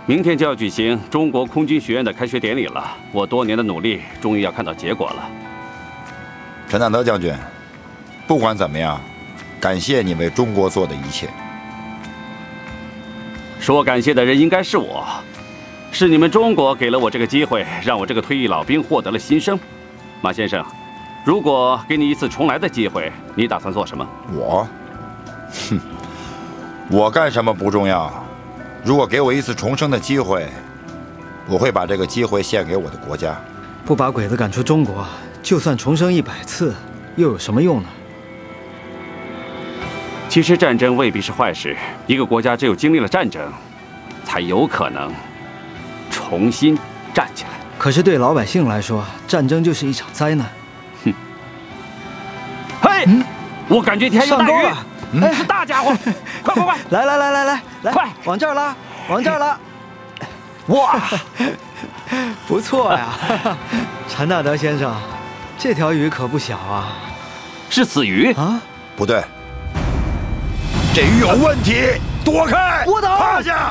明天就要举行中国空军学院的开学典礼了，我多年的努力终于要看到结果了。 陈纳德将军，不管怎么样，感谢你为中国做的一切。 说感谢的人应该是我，是你们中国给了我这个机会，让我这个退役老兵获得了新生。马先生，如果给你一次重来的机会，你打算做什么？ 我干什么不重要。如果给我一次重生的机会，我会把这个机会献给我的国家。 不把鬼子赶出中国，就算重生100次，又有什么用呢？ 其实战争未必是坏事，一个国家只有经历了战争，才有可能重新站起来。 可是对老百姓来说，战争就是一场灾难。 嘿，我感觉天有大鱼，是大家伙，快！ 来， 快往这儿拉，往这儿拉。 哇， 不错呀，陈纳德先生，这条鱼可不小啊。 是死鱼啊？ 不对，这鱼有问题，躲开！ 我倒趴下！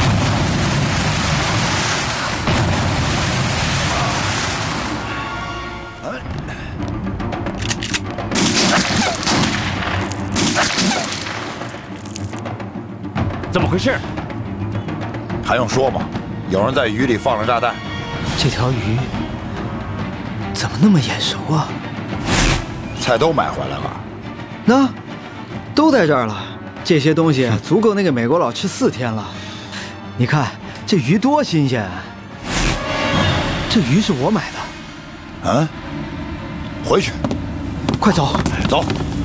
怎么回事？ 还用说吗？有人在鱼里放了炸弹。 这条鱼怎么那么眼熟啊？ 菜都买回来了。 那都在这儿了，这些东西足够那个美国佬吃4天了。你看这鱼多新鲜啊！这鱼是我买的。 回去， 快走。 走。